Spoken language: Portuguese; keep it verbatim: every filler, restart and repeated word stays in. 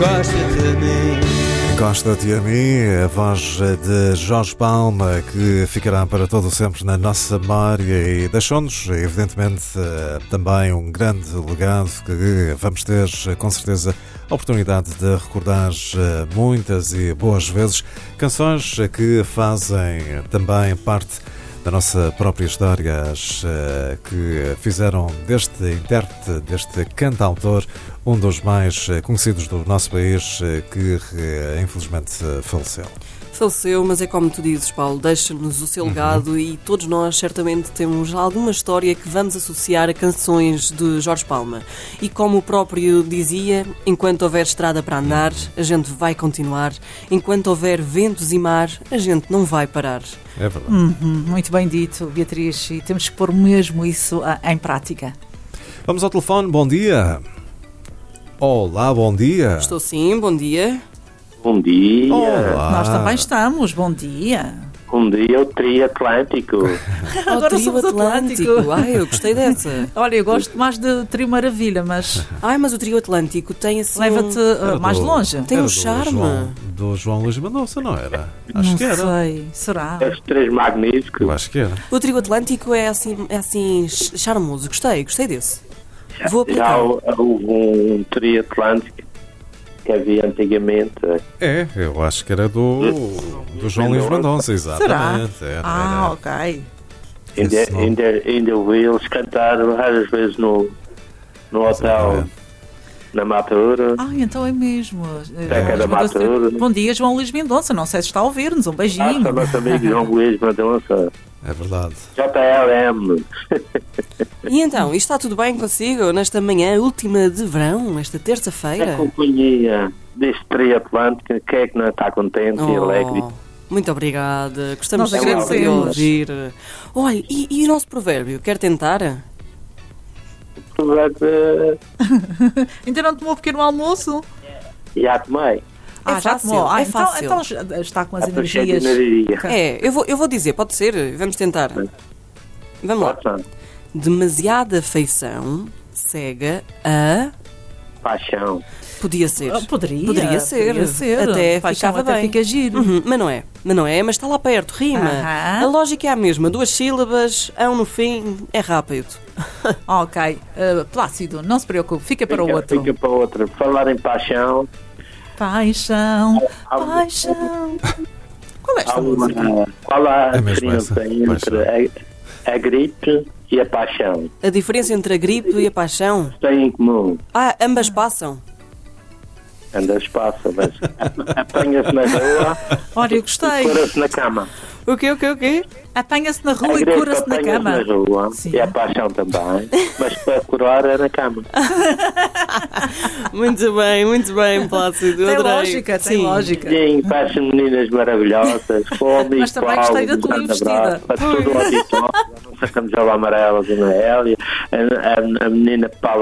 Gosta-te a mim. Gosta-te a mim, a voz de Jorge Palma, que ficará para todo sempre na nossa memória e deixou-nos, evidentemente, também um grande legado que vamos ter, com certeza, a oportunidade de recordar muitas e boas vezes. Canções que fazem também parte da nossa própria história, as que fizeram deste intérprete, deste cantautor, um dos mais conhecidos do nosso país, que infelizmente faleceu. Faleceu, mas é como tu dizes, Paulo, deixa-nos o seu legado, uhum. E todos nós certamente temos alguma história que vamos associar a canções de Jorge Palma. E como o próprio dizia, enquanto houver estrada para andar, a gente vai continuar. Enquanto houver ventos e mar, a gente não vai parar. É verdade. Uhum, muito bem dito, Beatriz, e temos que pôr mesmo isso em prática. Vamos ao telefone, bom dia. Olá, bom dia. Estou sim, bom dia. Bom dia. Olá. Nós também estamos, bom dia. Bom dia, o Trio Atlântico. Agora Trio somos Atlântico. Atlântico. Ai, eu gostei dessa. Olha, eu gosto mais de Trio Maravilha, mas Ai, mas o Trio Atlântico tem assim... leva-te uh, mais do, longe. Tem um do charme. João, do João Luís Mendonça, não era? Acho Não que era. sei, será? Os três magníficos. Eu acho que era. O Trio Atlântico é assim, é assim charmoso. Gostei, gostei desse. Vou aplicar. Já houve um Trio Atlântico que havia antigamente. É, eu acho que era do, do João Luís Mendonça, exatamente. Será? Era, Ah, era. ok. Ainda, Esse nome. ainda, ainda ouvi eles cantar várias vezes no, no hotel, Exatamente. na Matura. Ah, então é mesmo. Teca da Mendonça- Matura. Bom dia, João Luís Mendonça. Não sei se está a ouvir-nos. Um Ah, beijinho. o nosso amigo João Luís Mendonça. É verdade. J L M. E então, isto está tudo bem consigo nesta manhã última de verão, esta A terça-feira? companhia deste Trio Atlântico, quem é que não está contente e alegre? Oh, muito obrigada. Gostamos Nós sempre de agradecemos. ouvir. Olha, e, e o nosso provérbio? Quer tentar? Uh, Ainda não tomou pequeno almoço? Já tomei. Ah, já fácil, tomou. Ah, é então, fácil. então já está com as Está cheio de energias. energia. É, eu vou, eu vou dizer, pode ser? Vamos tentar. Vamos lá. Força, Demasiada afeição cega a... paixão. Podia ser. Ah, Poderia, Poderia ser. poderia ser. Até Paixão ficava até bem. fica giro. Uhum, mas não é. Mas não é, mas está lá perto, rima. Aham. A lógica é a mesma. Duas sílabas, ão no fim, é rápido. Ok. Uh, Plácido, não se preocupe. Fica para Fica, o outro. fica para o outro. Falar em paixão. Paixão, Há- paixão. Qual é há esta uma- música? Qual a É mesmo diferença essa, entre a, a gripe e a paixão? A diferença entre a gripe e a paixão? Tem em comum. Ah, ambas passam. Andas passa, mas apanha-se na rua Olha, eu e gostei. cura-se na cama. O quê, o quê, o quê? Apanha-se na A rua e gripe cura-se na apanha-se cama. na rua Sim. e a paixão também, mas para curar é na cama. Muito bem, muito bem, Plácido. Tem Adorei. lógica, tem Sim. lógica. Sim, paixam meninas maravilhosas, fome Mas e também Paulo, gostei da um tua grande investida. abraço para todo o auditório, a nossa camisola amarela, Dona Hélia, a, a, a menina Paula